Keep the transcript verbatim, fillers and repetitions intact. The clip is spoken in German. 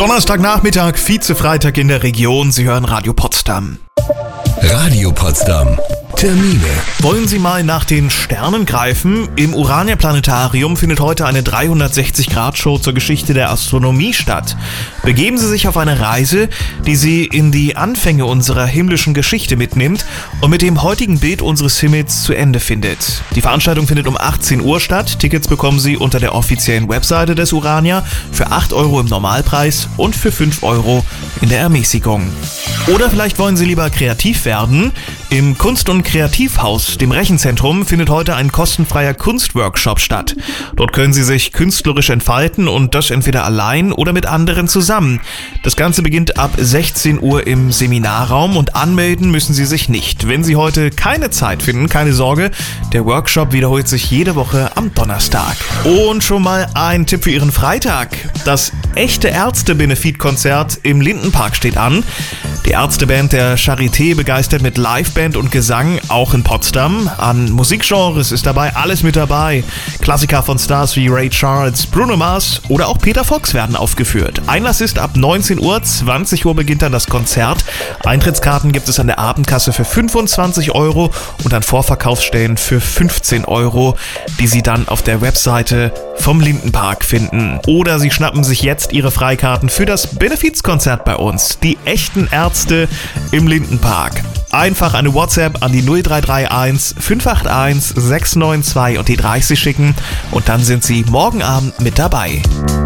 Donnerstagnachmittag, Vize-Freitag in der Region. Sie hören Radio Potsdam. Radio Potsdam. Termine. Wollen Sie mal nach den Sternen greifen? Im Urania Planetarium findet heute eine dreihundertsechzig Grad Show zur Geschichte der Astronomie statt. Begeben Sie sich auf eine Reise, die Sie in die Anfänge unserer himmlischen Geschichte mitnimmt und mit dem heutigen Bild unseres Himmels zu Ende findet. Die Veranstaltung findet um achtzehn Uhr statt. Tickets bekommen Sie unter der offiziellen Webseite des Urania für acht Euro im Normalpreis und für fünf Euro in der Ermäßigung. Oder vielleicht wollen Sie lieber kreativ werden? Im Kunst- und Kreativhaus, dem Rechenzentrum, findet heute ein kostenfreier Kunstworkshop statt. Dort können Sie sich künstlerisch entfalten und das entweder allein oder mit anderen zusammen. Das Ganze beginnt ab sechzehn Uhr im Seminarraum und anmelden müssen Sie sich nicht. Wenn Sie heute keine Zeit finden, keine Sorge, der Workshop wiederholt sich jede Woche am Donnerstag. Und schon mal ein Tipp für Ihren Freitag. Das echte Ärzte-Benefit-Konzert im Lindenpark steht an. Die Ärzteband der Charité begeistert mit Liveband und Gesang, auch in Potsdam. An Musikgenres ist dabei alles mit dabei. Klassiker von Stars wie Ray Charles, Bruno Mars oder auch Peter Fox werden aufgeführt. Einlass ist ab neunzehn Uhr, zwanzig Uhr beginnt dann das Konzert. Eintrittskarten gibt es an der Abendkasse für fünfundzwanzig Euro und an Vorverkaufsstellen für fünfzehn Euro, die Sie dann auf der Webseite vom Lindenpark finden. Oder Sie schnappen sich jetzt Ihre Freikarten für das Benefizkonzert bei uns. Die echten Ärzte im Lindenpark. Einfach eine WhatsApp an die null drei drei eins fünf acht eins sechs neun zwei und die dreißig schicken und dann sind Sie morgen Abend mit dabei.